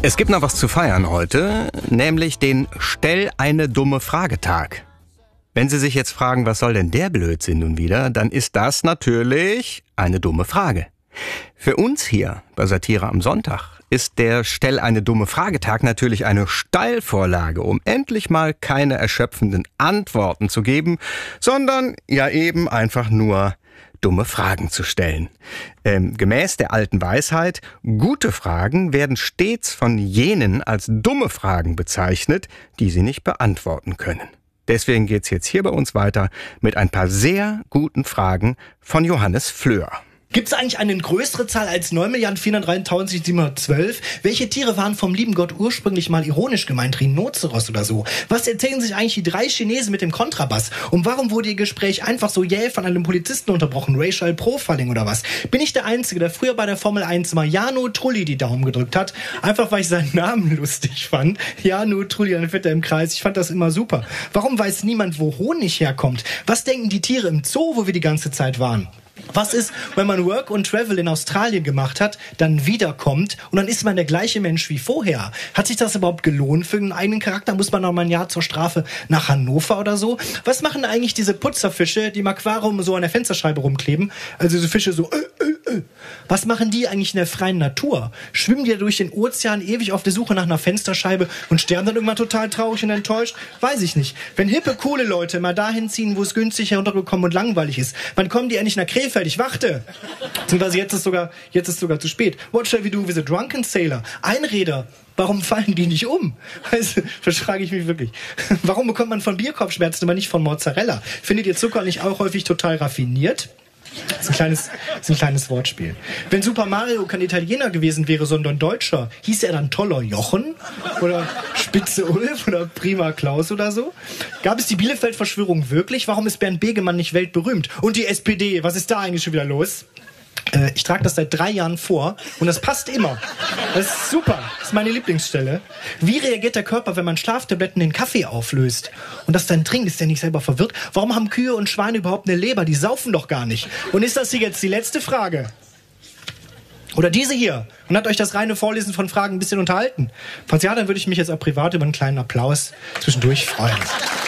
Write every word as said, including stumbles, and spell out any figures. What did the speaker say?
Es gibt noch was zu feiern heute, nämlich den Stell eine dumme Frage-Tag. Wenn Sie sich jetzt fragen, was soll denn der Blödsinn nun wieder, dann ist das natürlich eine dumme Frage. Für uns hier bei Satire am Sonntag ist der Stell eine dumme Frage-Tag natürlich eine Steilvorlage, um endlich mal keine erschöpfenden Antworten zu geben, sondern ja eben einfach nur dumme Fragen zu stellen. Ähm, gemäß der alten Weisheit, gute Fragen werden stets von jenen als dumme Fragen bezeichnet, die sie nicht beantworten können. Deswegen geht's jetzt hier bei uns weiter mit ein paar sehr guten Fragen von Johannes Fleur. Gibt es eigentlich eine größere Zahl als neun Milliarden vierhundertdreiundneunzigtausendsiebenhundertzwölf? Welche Tiere waren vom lieben Gott ursprünglich mal ironisch gemeint? Rhinoceros oder so? Was erzählen sich eigentlich die drei Chinesen mit dem Kontrabass? Und warum wurde ihr Gespräch einfach so jäh von einem Polizisten unterbrochen? Racial Profiling oder was? Bin ich der Einzige, der früher bei der Formel eins mal Jarno Trulli die Daumen gedrückt hat? Einfach weil ich seinen Namen lustig fand. Jarno Trulli, dann fährt er im Kreis. Ich fand das immer super. Warum weiß niemand, wo Honig herkommt? Was denken die Tiere im Zoo, wo wir die ganze Zeit waren? Was ist, wenn man Work und Travel in Australien gemacht hat, dann wiederkommt und dann ist man der gleiche Mensch wie vorher? Hat sich das überhaupt gelohnt für einen eigenen Charakter? Muss man noch mal ein Jahr zur Strafe nach Hannover oder so? Was machen eigentlich diese Putzerfische, die im Aquarium so an der Fensterscheibe rumkleben? Also diese Fische so, äh, äh, äh. Was machen die eigentlich in der freien Natur? Schwimmen die durch den Ozean ewig auf der Suche nach einer Fensterscheibe und sterben dann irgendwann total traurig und enttäuscht? Weiß ich nicht. Wenn hippe, coole Leute mal dahin ziehen, wo es günstig heruntergekommen und langweilig ist, wann kommen die endlich nach Krefeld? Ich warte. Beziehungsweise jetzt ist sogar, jetzt ist sogar zu spät. What shall we do with a drunken sailor? Einräder. Warum fallen die nicht um? Also, das frage ich mich wirklich. Warum bekommt man von Bierkopfschmerzen aber nicht von Mozzarella? Findet ihr Zucker nicht auch häufig total raffiniert? Das ist ein kleines, das ist ein kleines Wortspiel. Wenn Super Mario kein Italiener gewesen wäre, sondern Deutscher, hieß er dann Toller Jochen? Oder Spitze Ulf? Oder Prima Klaus oder so? Gab es die Bielefeld-Verschwörung wirklich? Warum ist Bernd Begemann nicht weltberühmt? Und die S P D, was ist da eigentlich schon wieder los? Äh, ich trage das seit drei Jahren vor und das passt immer. Das ist super. Das ist meine Lieblingsstelle. Wie reagiert der Körper, wenn man Schlaftabletten in Kaffee auflöst? Und das dann trinkt, ist der nicht selber verwirrt? Warum haben Kühe und Schweine überhaupt eine Leber? Die saufen doch gar nicht. Und ist das hier jetzt die letzte Frage? Oder diese hier? Und hat euch das reine Vorlesen von Fragen ein bisschen unterhalten? Falls ja, dann würde ich mich jetzt auch privat über einen kleinen Applaus zwischendurch freuen.